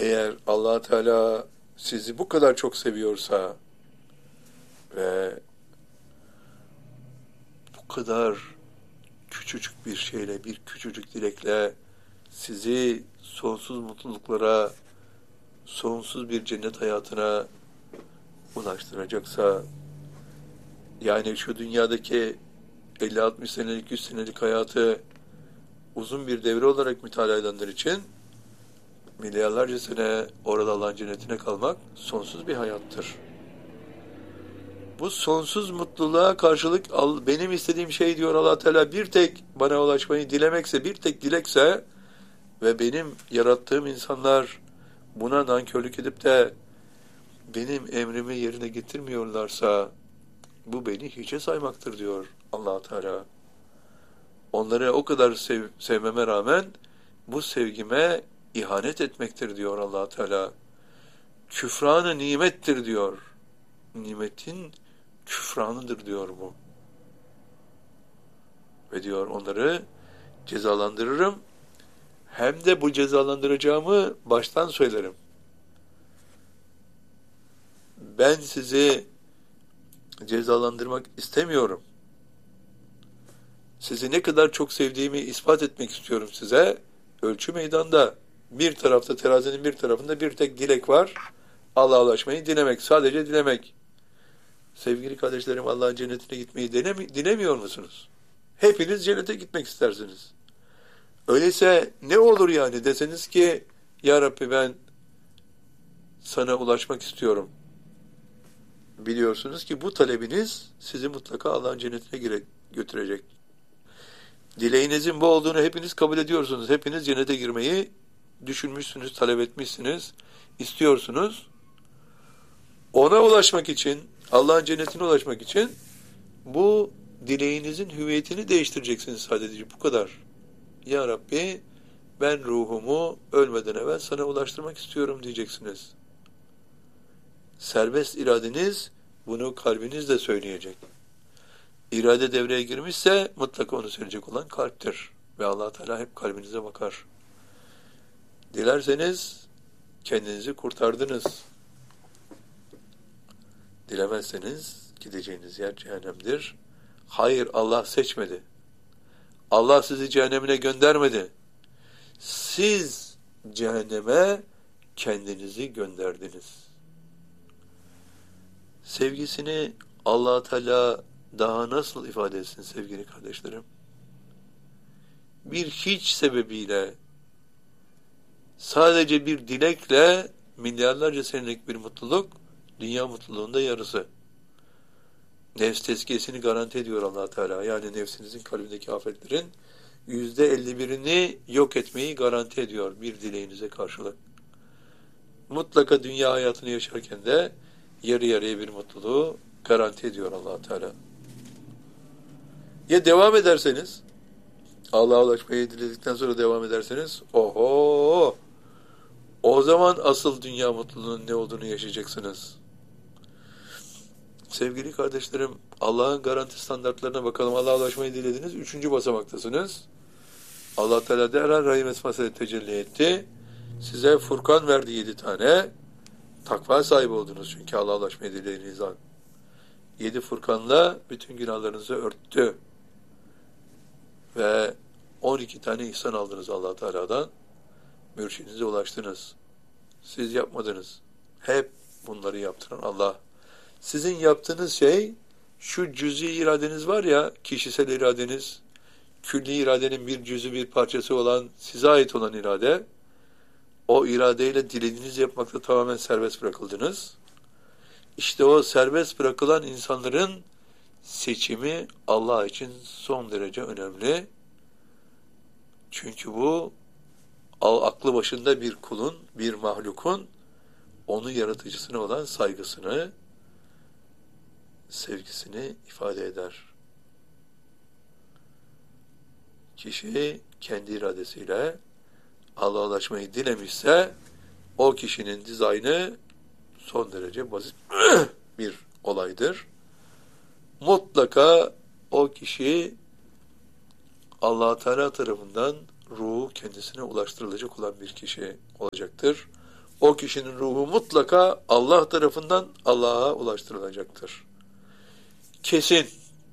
Eğer Allah Teala sizi bu kadar çok seviyorsa ve bu kadar küçücük bir şeyle, bir küçücük dilekle sizi sonsuz mutluluklara, sonsuz bir cennet hayatına ulaştıracaksa, yani şu dünyadaki 50-60 senelik, 100 senelik hayatı uzun bir devre olarak mütalaa edenler için milyarlarca sene orada Allah'ın cennetine kalmak sonsuz bir hayattır. Bu sonsuz mutluluğa karşılık benim istediğim şey diyor Allah Teala, bir tek bana ulaşmayı dilemekse, bir tek dilekse ve benim yarattığım insanlar buna nankörlük edip de benim emrimi yerine getirmiyorlarsa bu beni hiçe saymaktır diyor Allah Teala. Onları o kadar sevmeme rağmen bu sevgime ihanet etmektir diyor Allah Teala. Küfranı nimettir diyor. Nimetin küfranıdır diyor bu. Ve diyor onları cezalandırırım. Hem de bu cezalandıracağımı baştan söylerim. Ben sizi cezalandırmak istemiyorum. Sizi ne kadar çok sevdiğimi ispat etmek istiyorum size. Ölçü meydanda. Bir tarafta, terazinin bir tarafında bir tek dilek var. Allah'a ulaşmayı dilemek. Sadece dilemek. Sevgili kardeşlerim, Allah'ın cennetine gitmeyi dilemiyor musunuz? Hepiniz cennete gitmek istersiniz. Öyleyse ne olur yani deseniz ki Ya Rabbi ben sana ulaşmak istiyorum. Biliyorsunuz ki bu talebiniz sizi mutlaka Allah'ın cennetine götürecek. Dileğinizin bu olduğunu hepiniz kabul ediyorsunuz. Hepiniz cennete girmeyi düşünmüşsünüz, talep etmişsiniz, istiyorsunuz. Ona ulaşmak için, Allah'ın cennetine ulaşmak için bu dileğinizin hüviyetini değiştireceksiniz sadece. Bu kadar. Ya Rabbi ben ruhumu ölmeden evvel sana ulaştırmak istiyorum diyeceksiniz. Serbest iradeniz bunu kalbinizle söyleyecek. İrade devreye girmişse mutlaka onu söyleyecek olan kalptir. Ve Allah Teala hep kalbinize bakar. Dilerseniz kendinizi kurtardınız. Dilemezseniz gideceğiniz yer cehennemdir. Hayır, Allah seçmedi. Allah sizi cehennemine göndermedi. Siz cehenneme kendinizi gönderdiniz. Sevgisini Allah Teala daha nasıl ifade etsin sevgili kardeşlerim? Bir hiç sebebiyle, sadece bir dilekle milyarlarca senelik bir mutluluk, dünya mutluluğunda yarısı. Nefs tezkiyesini garanti ediyor Allah Teala. Yani nefsinizin kalbindeki afetlerin %51'ini yok etmeyi garanti ediyor bir dileğinize karşılık. Mutlaka dünya hayatını yaşarken de yarı yarıya bir mutluluğu garanti ediyor Allah Teala. Ya devam ederseniz, Allah'a ulaşmayı diledikten sonra devam ederseniz, oho! O zaman asıl dünya mutluluğunun ne olduğunu yaşayacaksınız. Sevgili kardeşlerim, Allah'ın garanti standartlarına bakalım. Allah'a ulaşmayı dilediniz. 3. basamaktasınız. Allah Teala derhal Rahim esmasıyla tecelli etti. Size Furkan verdi 7 tane. Takva sahibi oldunuz çünkü Allah'a ulaşmayı dilediğiniz an. 7 Furkan'la bütün günahlarınızı örttü. Ve 12 tane ihsan aldınız Allah Teala'dan. Mürşidinize ulaştınız. Siz yapmadınız. Hep bunları yaptıran Allah. Sizin yaptığınız şey, şu cüz'i iradeniz var ya, kişisel iradeniz, külli iradenin bir cüz'ü, bir parçası olan, size ait olan irade, o iradeyle dilediğinizi yapmakta tamamen serbest bırakıldınız. İşte o serbest bırakılan insanların seçimi Allah için son derece önemli. Çünkü bu, aklı başında bir kulun, bir mahlukun, onun yaratıcısına olan saygısını, sevgisini ifade eder. Kişi kendi iradesiyle Allah'a ulaşmayı dilemişse o kişinin dizaynı son derece basit bir olaydır. Mutlaka o kişi Allah Teala tarafından ruhu kendisine ulaştırılacak olan bir kişi olacaktır. o kişinin ruhu mutlaka Allah tarafından Allah'a ulaştırılacaktır. Kesin.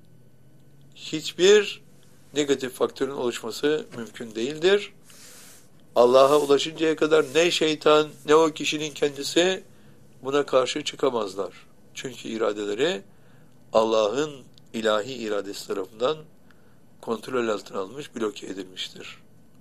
Hiçbir negatif faktörün oluşması mümkün değildir. Allah'a ulaşıncaya kadar ne şeytan ne o kişinin kendisi buna karşı çıkamazlar. Çünkü iradeleri Allah'ın ilahi iradesi tarafından kontrol altına alınmış, bloke edilmiştir.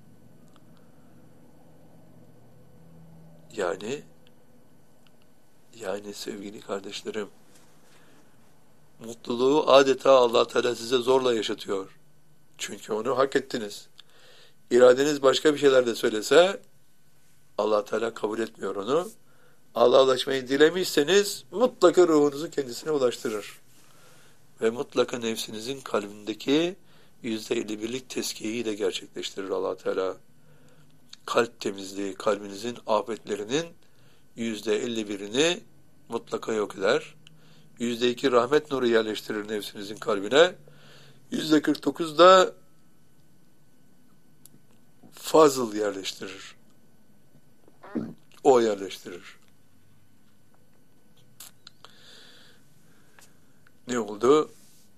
Yani sevgili kardeşlerim, mutluluğu adeta Allah Teala size zorla yaşatıyor. Çünkü onu hak ettiniz. İradeniz başka bir şeyler de söylese Allah Teala kabul etmiyor onu. Allah'a ulaşmayı dilemişseniz mutlaka ruhunuzu kendisine ulaştırır. Ve mutlaka nefsinizin kalbindeki %51'lik tezkiyeyi de gerçekleştirir Allah Teala. Kalp temizliği, kalbinizin afetlerinin %51'ini mutlaka yok eder. %2 rahmet nuru yerleştirir nefsinizin kalbine. %49 da fazıl yerleştirir. O yerleştirir. Ne oldu?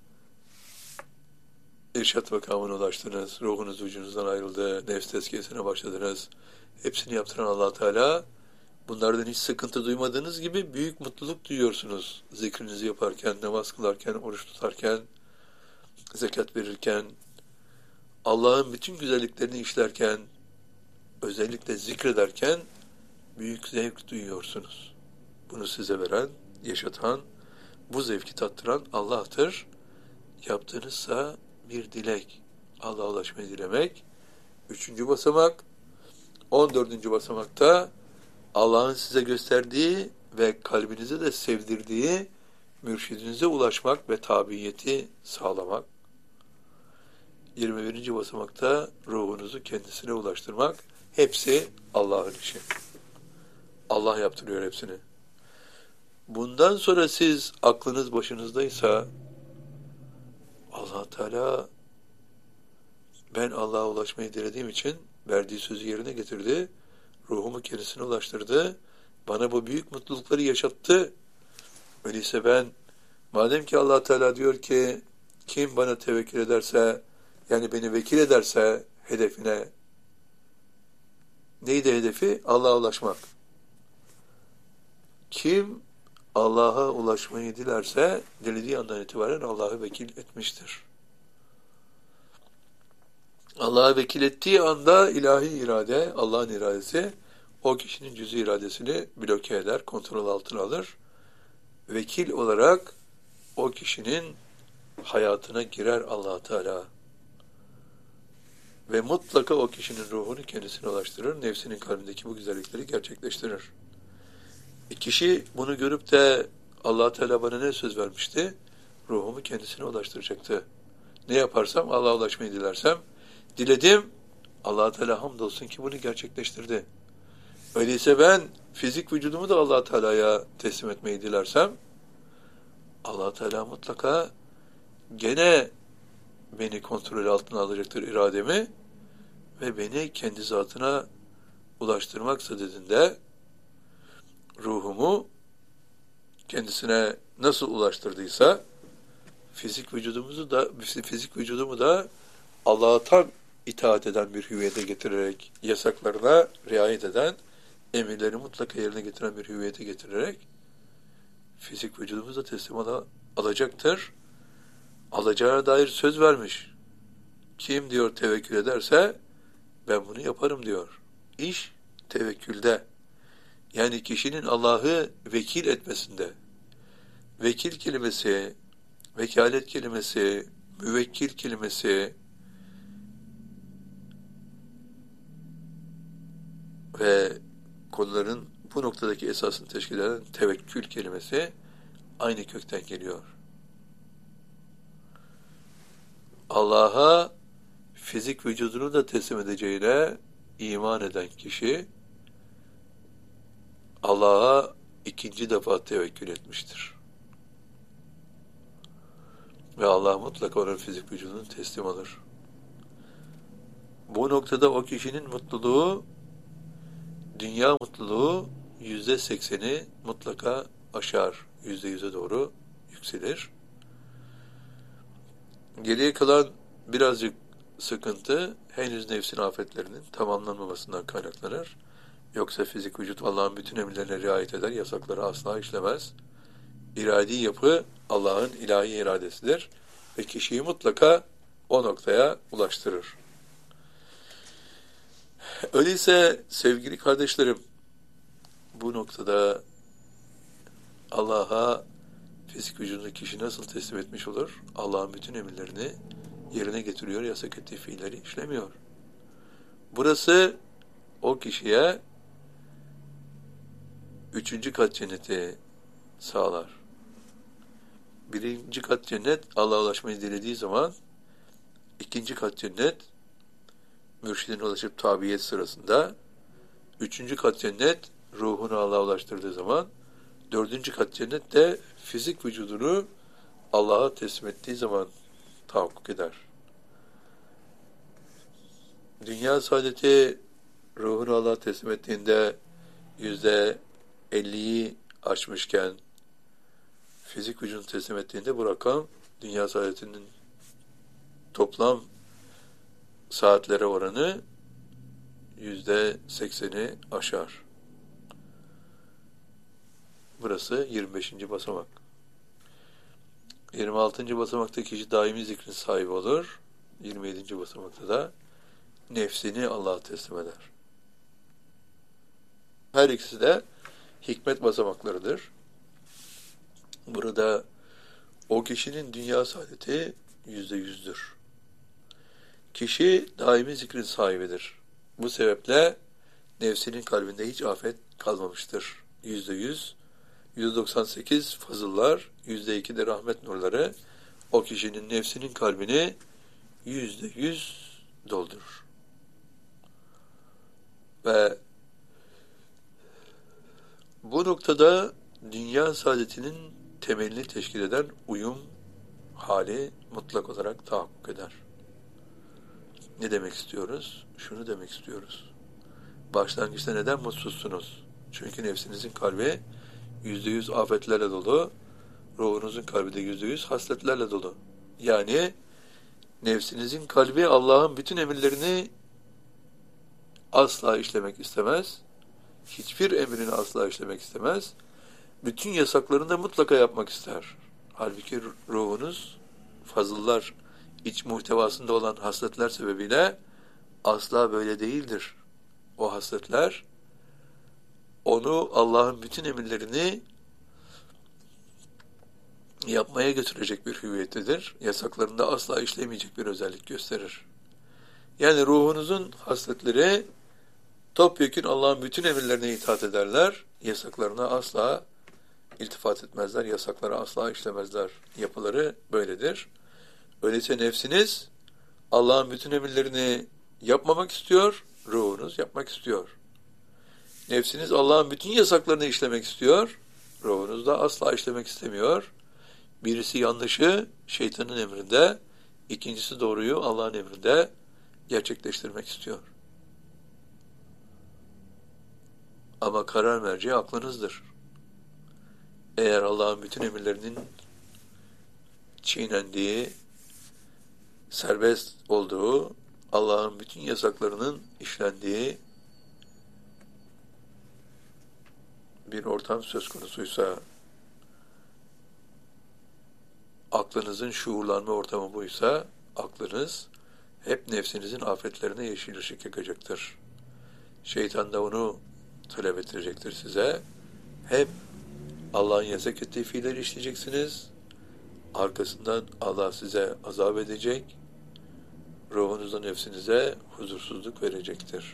İrşad makamına ulaştınız. Ruhunuz vücudunuzdan ayrıldı. Nefs tezkiyesine başladınız. Hepsini yaptıran Allah Teala, bunlardan hiç sıkıntı duymadığınız gibi büyük mutluluk duyuyorsunuz. Zikrinizi yaparken, namaz kılarken, oruç tutarken, zekat verirken, Allah'ın bütün güzelliklerini işlerken, özellikle zikrederken büyük zevk duyuyorsunuz. Bunu size veren, yaşatan, bu zevki tattıran Allah'tır. Yaptığınızsa bir dilek, Allah'a ulaşmayı dilemek. 3. basamak, 14. basamakta Allah'ın size gösterdiği ve kalbinize de sevdirdiği mürşidinize ulaşmak ve tabiyeti sağlamak. 21. basamakta ruhunuzu kendisine ulaştırmak. Hepsi Allah'ın işi. Allah yaptırıyor hepsini. Bundan sonra siz aklınız başınızdaysa Allah Teala, ben Allah'a ulaşmayı dilediğim için verdiği sözü yerine getirdi. Ruhumu kendisine ulaştırdı. Bana bu büyük mutlulukları yaşattı. Öyleyse ben, madem ki Allah Teala diyor ki kim bana tevekkül ederse, yani beni vekil ederse hedefine, neydi hedefi? Allah'a ulaşmak. Kim Allah'a ulaşmayı dilerse dilediği andan itibaren Allah'ı vekil etmiştir. Allah'a vekil ettiği anda ilahi irade, Allah'ın iradesi o kişinin cüz'i iradesini bloke eder, kontrol altına alır. Vekil olarak o kişinin hayatına girer Allah Teala. Ve mutlaka o kişinin ruhunu kendisine ulaştırır, nefsinin kalbindeki bu güzellikleri gerçekleştirir. Kişi bunu görüp de Allah Teala bana ne söz vermişti? Ruhumu kendisine ulaştıracaktı. Ne yaparsam, Allah'a ulaşmayı dilersem, diledim, Allah Teala hamdolsun ki bunu gerçekleştirdi. Öyleyse ben fizik vücudumu da Allah Teala'ya teslim etmeyi dilersem, Allah Teala mutlaka gene beni kontrol altına alacaktır irademi ve beni kendi zatına ulaştırmak sadedinde ruhumu kendisine nasıl ulaştırdıysa fizik vücudumu da Allah'a tam itaat eden bir hüviyete getirerek, yasaklarına riayet eden, emirleri mutlaka yerine getiren bir hüviyete getirerek fizik vücudumuzu da teslim alacaktır. Alacağına dair söz vermiş. Kim diyor tevekkül ederse ben bunu yaparım diyor. İş tevekkülde. Yani kişinin Allah'ı vekil etmesinde. Vekil kelimesi, vekalet kelimesi, müvekkil kelimesi ve konuların bu noktadaki esasını teşkil eden tevekkül kelimesi aynı kökten geliyor. Allah'a fizik vücudunu da teslim edeceğine iman eden kişi Allah'a ikinci defa tevekkül etmiştir. Ve Allah mutlaka onun fizik vücudunu teslim alır. Bu noktada o kişinin mutluluğu, dünya mutluluğu %80'i mutlaka aşar. %100'e doğru yükselir. Geriye kalan birazcık sıkıntı henüz nefsin afetlerinin tamamlanmamasından kaynaklanır. Yoksa fizik vücut Allah'ın bütün emirlerine riayet eder, yasakları asla işlemez. İradi yapı Allah'ın ilahi iradesidir ve kişiyi mutlaka o noktaya ulaştırır. Öyleyse sevgili kardeşlerim, bu noktada Allah'a fizik vücudunu kişi nasıl teslim etmiş olur? Allah'ın bütün emirlerini yerine getiriyor, yasak ettiği fiilleri işlemiyor. Burası o kişiye 3. kat cenneti sağlar. 1. kat cennet Allah'a ulaşmayı dilediği zaman, 2. kat cennet mürşidine ulaşıp tabiyet sırasında, 3. kat cennet ruhunu Allah'a ulaştırdığı zaman, 4. kat cennet de fizik vücudunu Allah'a teslim ettiği zaman tahakkuk eder. Dünya saadeti ruhunu Allah'a teslim ettiğinde %50'yi aşmışken, fizik vücudunu teslim ettiğinde bu rakam dünya saadetinin toplam saatlere oranı %80'i aşar. Burası 25. basamak. 26. basamakta kişi daimi zikrin sahibi olur. 27. basamakta da nefsini Allah'a teslim eder. Her ikisi de hikmet basamaklarıdır. Burada o kişinin dünya saadeti %100'dür. Kişi daimi zikrin sahibidir. Bu sebeple nefsinin kalbinde hiç afet kalmamıştır. %100, %98 fazıllar, %2 de rahmet nurları o kişinin nefsinin kalbini %100 doldurur. Ve bu noktada dünya saadetinin temelini teşkil eden uyum hali mutlak olarak tahakkuk eder. Ne demek istiyoruz? Şunu demek istiyoruz. Başlangıçta neden mutsuzsunuz? Çünkü nefsinizin kalbi %100 afetlerle dolu, ruhunuzun kalbi de %100 hasletlerle dolu. Yani nefsinizin kalbi Allah'ın bütün emirlerini asla işlemek istemez. Hiçbir emrini asla işlemek istemez. Bütün yasaklarını da mutlaka yapmak ister. Halbuki ruhunuz fazıllar iç muhtevasında olan hasletler sebebiyle asla böyle değildir. O hasletler onu Allah'ın bütün emirlerini yapmaya götürecek bir hüviyettedir. Yasaklarında asla işlemeyecek bir özellik gösterir. Yani ruhunuzun hasletleri topyekün Allah'ın bütün emirlerine itaat ederler. Yasaklarına asla iltifat etmezler. Yasaklara asla işlemezler. Yapıları böyledir. Öyleyse nefsiniz Allah'ın bütün emirlerini yapmamak istiyor, ruhunuz yapmak istiyor. Nefsiniz Allah'ın bütün yasaklarını işlemek istiyor, ruhunuz da asla işlemek istemiyor. Birisi yanlışı şeytanın emrinde, ikincisi doğruyu Allah'ın emrinde gerçekleştirmek istiyor. Ama karar merci aklınızdır. Eğer Allah'ın bütün emirlerinin çiğnendiği, serbest olduğu, Allah'ın bütün yasaklarının işlendiği bir ortam söz konusuysa, aklınızın şuurlanma ortamı buysa, aklınız hep nefsinizin afetlerine yeşil ışık yakacaktır. Şeytan da onu talep ettirecektir size. Hep Allah'ın yasak ettiği fiilleri işleyeceksiniz. Arkasından Allah size azap edecek. Ruhunuzda nefsinize huzursuzluk verecektir.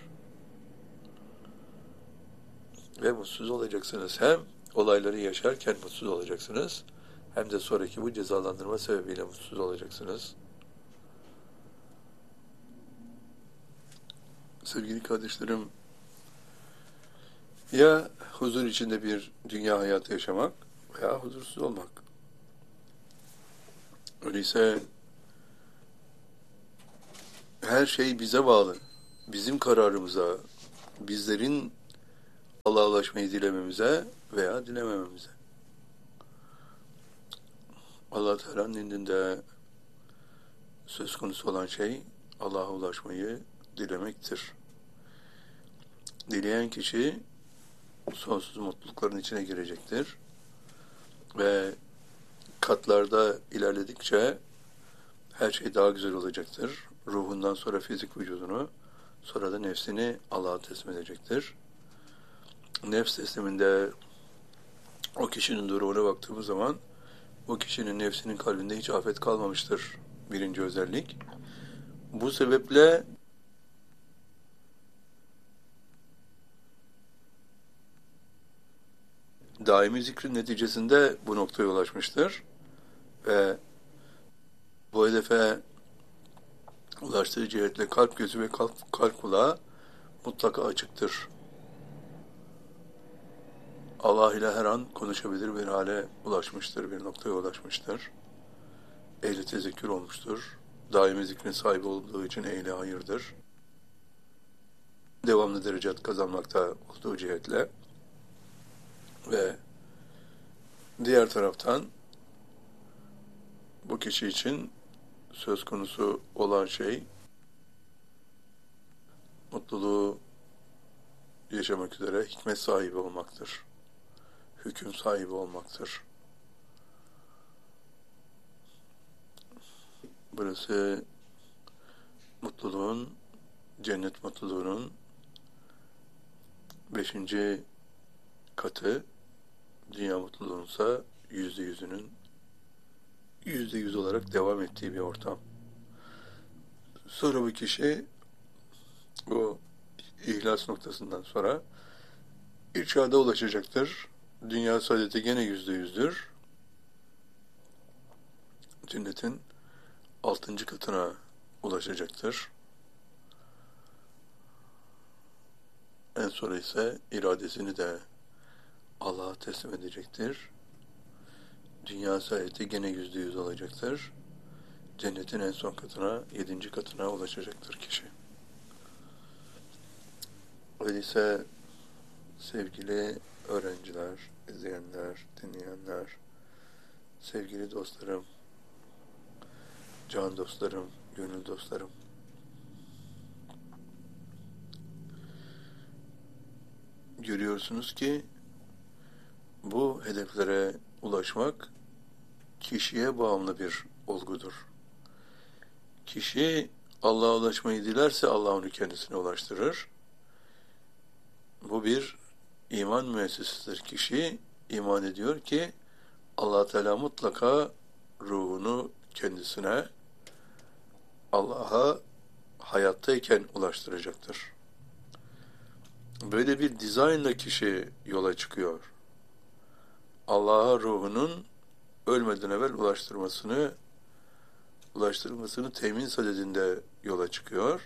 Ve mutsuz olacaksınız. Hem olayları yaşarken mutsuz olacaksınız, hem de sonraki bu cezalandırma sebebiyle mutsuz olacaksınız. Sevgili kardeşlerim, ya huzur içinde bir dünya hayatı yaşamak veya huzursuz olmak. Öyleyse her şey bize bağlı. Bizim kararımıza, bizlerin Allah'a ulaşmayı dilememize veya dilemememize. Allah Teala'nın indinde söz konusu olan şey Allah'a ulaşmayı dilemektir. Dileyen kişi sonsuz mutlulukların içine girecektir ve katlarda ilerledikçe her şey daha güzel olacaktır. Ruhundan sonra fizik vücudunu, sonra da nefsini Allah'a teslim edecektir. Nefs tesliminde o kişinin durumuna baktığımız zaman o kişinin nefsinin kalbinde hiç afet kalmamıştır. Birinci özellik. Bu sebeple daimi zikrin neticesinde bu noktaya ulaşmıştır. Ve bu hedefe ulaştığı cihetle kalp gözü ve kalp kulağı mutlaka açıktır. Allah ile her an konuşabilir bir hale ulaşmıştır, bir noktaya ulaşmıştır. Ehli tezekkür olmuştur. Daimi zikrin sahibi olduğu için ehli hayırdır. Devamlı derecat kazanmakta olduğu cihetle ve diğer taraftan bu kişi için söz konusu olan şey mutluluğu yaşamak üzere hikmet sahibi olmaktır. Hüküm sahibi olmaktır. Burası mutluluğun, cennet mutluluğunun 5. katı, dünya mutluluğunsa %100 olarak devam ettiği bir ortam. Sonra bu kişi bu ihlas noktasından sonra irşada ulaşacaktır. Dünya saadeti gene %100'dür. Cennetin 6. katına ulaşacaktır. En sonra ise iradesini de Allah'a teslim edecektir. Dünya saadeti gene %100 olacaktır. Cennetin en son katına, 7. katına ulaşacaktır kişi. Öyleyse sevgili öğrenciler, izleyenler, dinleyenler, sevgili dostlarım, can dostlarım, gönül dostlarım, görüyorsunuz ki bu hedeflere ulaşmak kişiye bağımlı bir olgudur. Kişi Allah'a ulaşmayı dilerse Allah onu kendisine ulaştırır. Bu bir iman müessesesidir. Kişi iman ediyor ki Allah Teala mutlaka ruhunu kendisine, Allah'a hayattayken ulaştıracaktır. Böyle bir dizaynla kişi yola çıkıyor. Allah'a ruhunun ölmeden evvel ulaştırılmasını temin sadedinde yola çıkıyor.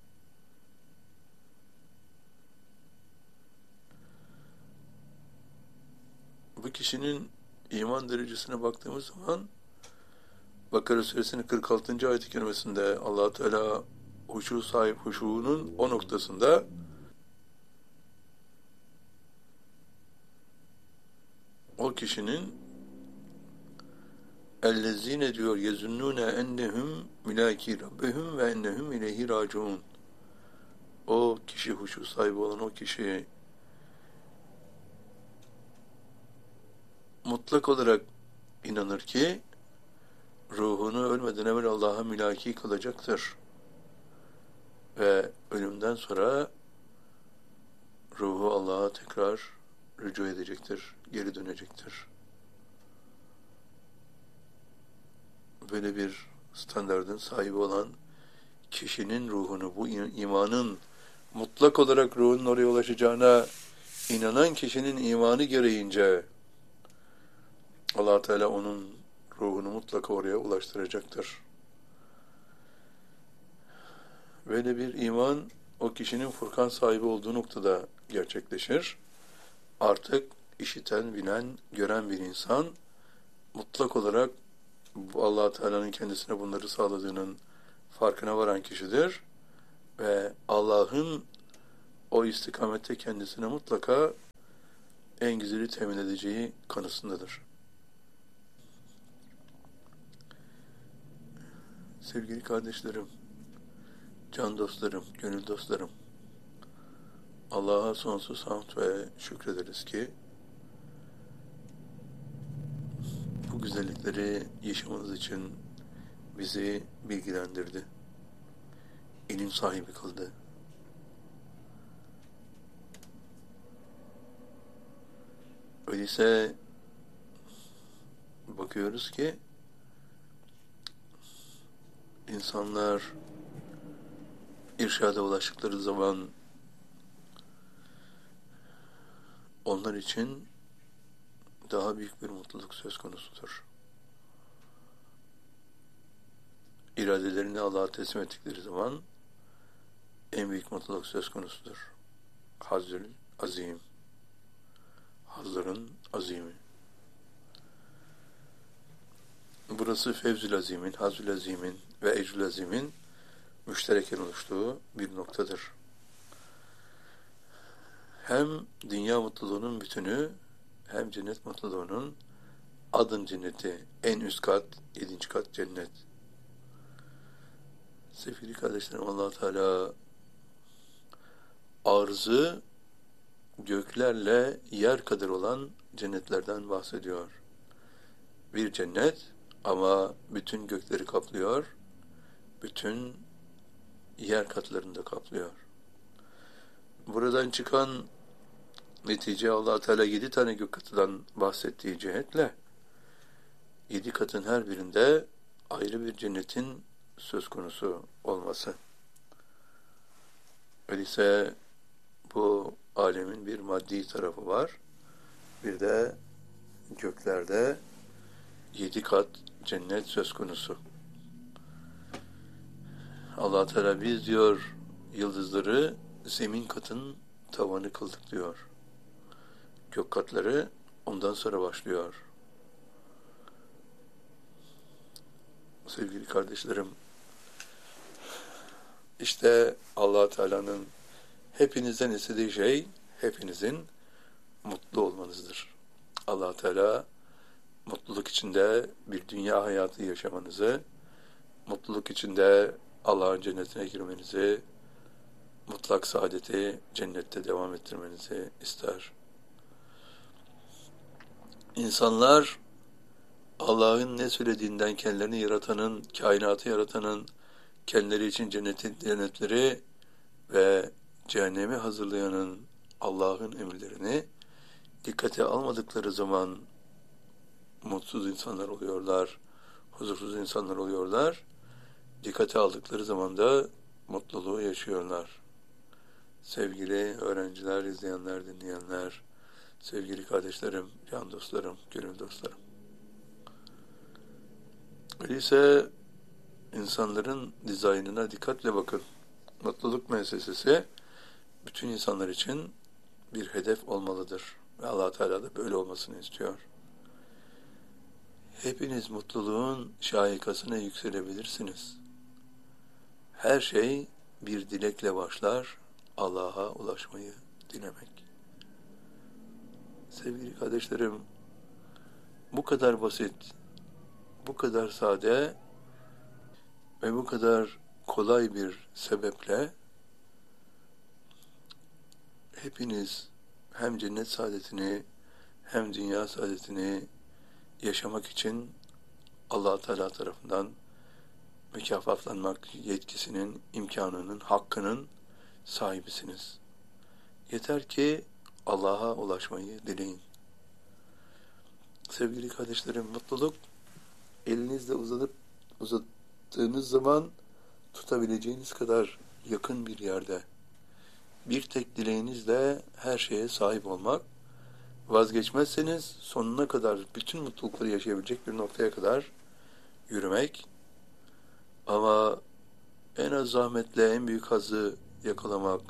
Bu kişinin iman derecesine baktığımız zaman Bakara suresinin 46. ayet-i kerimesinde Allah Teala huşuğunun o noktasında o kişinin ellezine diyor yezunnune ennehum milaki rabbihum ve ennehum ileyhi raciun. O kişi, huşu sahibi olan o kişi mutlak olarak inanır ki ruhunu ölmeden evvel Allah'a mülaki kalacaktır. Ve ölümden sonra ruhu Allah'a tekrar rücu edecektir, geri dönecektir. Böyle bir standardın sahibi olan kişinin ruhunu, bu imanın mutlak olarak ruhun oraya ulaşacağına inanan kişinin imanı gereğince Allah Teala onun ruhunu mutlaka oraya ulaştıracaktır. Böyle bir iman o kişinin Furkan sahibi olduğu noktada gerçekleşir. Artık işiten, bilen, gören bir insan mutlak olarak Allah Teala'nın kendisine bunları sağladığının farkına varan kişidir ve Allah'ın o istikamette kendisine mutlaka en güzeli temin edeceği kanısındadır. Sevgili kardeşlerim, can dostlarım, gönül dostlarım, Allah'a sonsuz hamd ve şükrederiz ki bu güzellikleri yaşamanız için bizi bilgilendirdi, ilim sahibi kıldı. Öyleyse bakıyoruz ki insanlar irşada ulaştıkları zaman onlar için daha büyük bir mutluluk söz konusudur. İradelerini Allah'a teslim ettikleri zaman en büyük mutluluk söz konusudur. Hazzül azim, hazların azimi. Burası Fevzül Azim'in, Hazül Azim'in ve Ecrül Azim'in müştereken oluştuğu bir noktadır. Hem dünya mutluluğunun bütünü, hem cennet mutluluğunun adın cenneti, en üst kat, 7. kat cennet. Sevgili kardeşlerim, Allah Teala arzı göklerle yer kadar olan cennetlerden bahsediyor. Bir cennet ama bütün gökleri kaplıyor, bütün yer katlarını da kaplıyor. Buradan çıkan netice Allah Teala 7 tane gök katıdan bahsettiği cihetle 7 katın her birinde ayrı bir cennetin söz konusu olması. Öyleyse bu alemin bir maddi tarafı var. Bir de göklerde 7 kat cennet söz konusu. Allah Teala biz diyor yıldızları zemin katın tavanı kıldık diyor. Gök katları ondan sonra başlıyor. Sevgili kardeşlerim, işte Allah Teala'nın hepinizden istediği şey hepinizin mutlu olmanızdır. Allah Teala mutluluk içinde bir dünya hayatı yaşamanızı, mutluluk içinde Allah'ın cennetine girmenizi, mutlak saadeti cennette devam ettirmenizi ister. İnsanlar Allah'ın ne söylediğinden kendilerini yaratanın, kainatı yaratanın kendileri için cennetleri ve cehennemi hazırlayanın Allah'ın emirlerini dikkate almadıkları zaman mutsuz insanlar oluyorlar, huzursuz insanlar oluyorlar. Dikkate aldıkları zaman da mutluluğu yaşıyorlar. Sevgili öğrenciler, izleyenler, dinleyenler, sevgili kardeşlerim, can dostlarım, gönül dostlarım. Öyleyse insanların dizaynına dikkatle bakın. Mutluluk müessesesi bütün insanlar için bir hedef olmalıdır. Ve Allah Teala da böyle olmasını istiyor. Hepiniz mutluluğun şahikasına yükselebilirsiniz. Her şey bir dilekle başlar, Allah'a ulaşmayı dilemek. Sevgili kardeşlerim, bu kadar basit, bu kadar sade ve bu kadar kolay bir sebeple hepiniz hem cennet saadetini hem dünya saadetini yaşamak için Allah Teala tarafından mükafatlanmak yetkisinin, imkanının, hakkının sahibisiniz. Yeter ki Allah'a ulaşmayı dileyin. Sevgili kardeşlerim, mutluluk elinizle uzattığınız zaman tutabileceğiniz kadar yakın bir yerde. Bir tek dileğinizle her şeye sahip olmak, vazgeçmezseniz sonuna kadar bütün mutlulukları yaşayabilecek bir noktaya kadar yürümek, ama en az zahmetle en büyük hazzı yakalamak,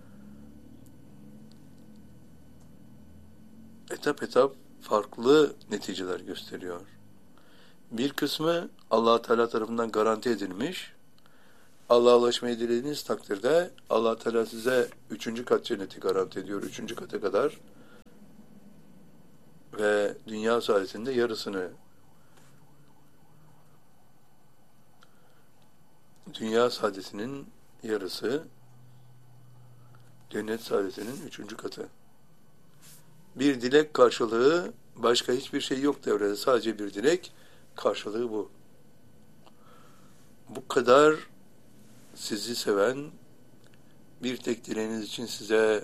etap etap farklı neticeler gösteriyor. Bir kısmı Allah Teala tarafından garanti edilmiş. Allah'a ulaşmayı dilediğiniz takdirde Allah Teala size 3. kat cenneti garanti ediyor. 3. kata kadar ve dünya saadetinde yarısını, dünya saadetinin yarısı, cennet saadetinin 3. katı. Bir dilek karşılığı, başka hiçbir şey yok devrede. Sadece bir dilek karşılığı bu. Bu kadar sizi seven, bir tek dileğiniz için size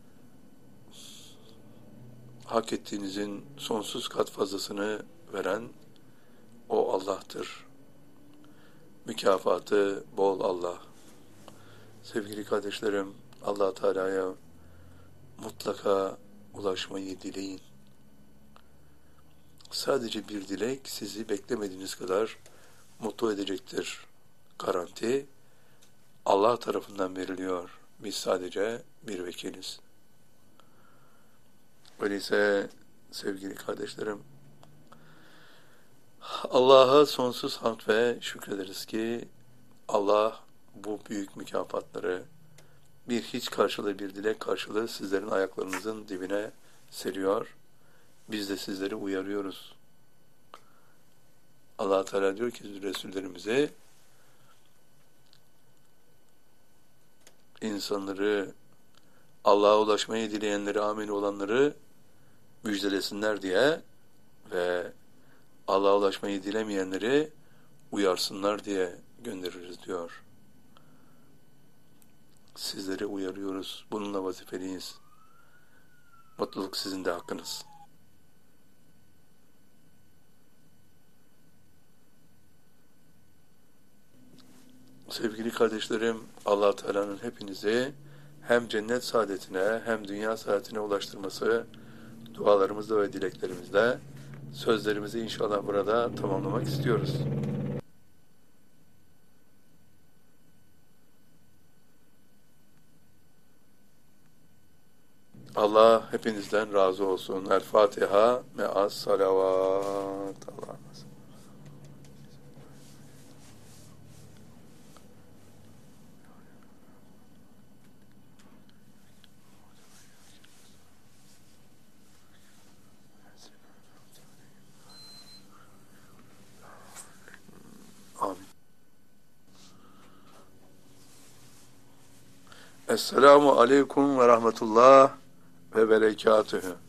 hak ettiğinizin sonsuz kat fazlasını veren o Allah'tır. Mükafatı bol Allah. Sevgili kardeşlerim, Allah Teala'ya mutlaka ulaşmayı dileyin. Sadece bir dilek sizi beklemediğiniz kadar mutlu edecektir. Garanti Allah tarafından veriliyor. Biz sadece bir vekiliz. Öyleyse sevgili kardeşlerim, Allah'a sonsuz hamd ve şükrederiz ki Allah bu büyük mükafatları bir hiç karşılığı, bir dilek karşılığı sizlerin ayaklarınızın dibine seriyor. Biz de sizleri uyarıyoruz. Allah Teala diyor ki Resullerimize, insanları, Allah'a ulaşmayı dileyenleri, amin olanları müjdelesinler diye ve Allah'a ulaşmayı dilemeyenleri uyarsınlar diye göndeririz diyor. Sizleri uyarıyoruz. Bununla vazifeliyiz. Mutluluk sizin de hakkınız. Sevgili kardeşlerim, Allah Teala'nın hepinizi hem cennet saadetine hem dünya saadetine ulaştırması dualarımızla ve dileklerimizle sözlerimizi inşallah burada tamamlamak istiyoruz. Allah hepinizden razı olsun. El Fatiha me'as salavat. Allah'a amin. Esselamu aleyküm ve rahmetullah ve berekatühü.